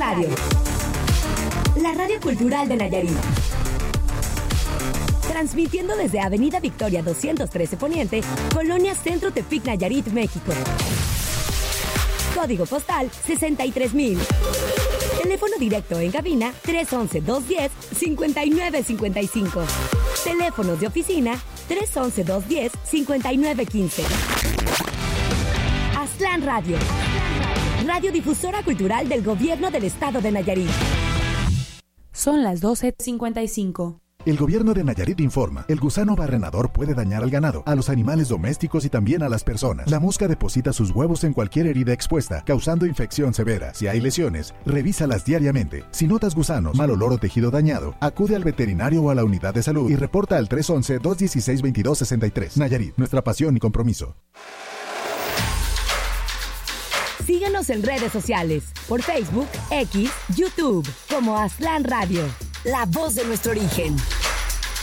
Radio. La radio cultural de Nayarit. Transmitiendo desde Avenida Victoria 213 Poniente, Colonia Centro Tepic, Nayarit, México. Código postal 63,000. Teléfono directo en cabina 311-210-5955. Teléfonos de oficina 311-210-5915. Aztlán Radio. Radiodifusora cultural del Gobierno del Estado de Nayarit. Son las 12:55. El gobierno de Nayarit informa, el gusano barrenador puede dañar al ganado, a los animales domésticos y también a las personas. La mosca deposita sus huevos en cualquier herida expuesta, causando infección severa. Si hay lesiones, revísalas diariamente. Si notas gusanos, mal olor o tejido dañado, acude al veterinario o a la unidad de salud y reporta al 311-216-2263. Nayarit, nuestra pasión y compromiso. Síguenos en redes sociales, por Facebook, X, YouTube, como Aztlán Radio. La voz de nuestro origen.